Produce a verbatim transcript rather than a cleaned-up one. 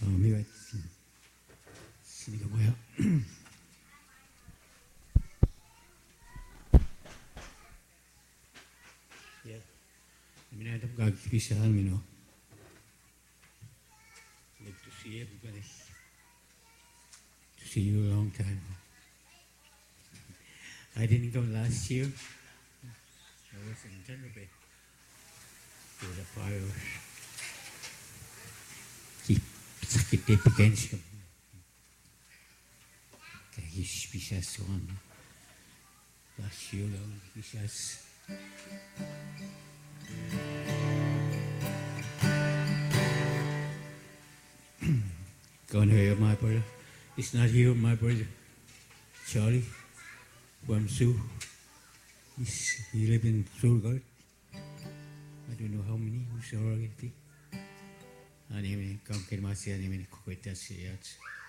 의미가 있으니까 뭐야? Yeah, mình ai đóng gặp khi sáng mình nó, like to see everybody, to see you a long time. I didn't come last year. I was in Tenerife for the fires. Keep sakit depikensium. Kaya bisa suan. Last year lang bisa. Gone here, my brother. It's not here, my brother. Charlie from Sioux. He's, he lives in Surgard. I don't know how many who's already. Anime, come get my see anime, quite that's it.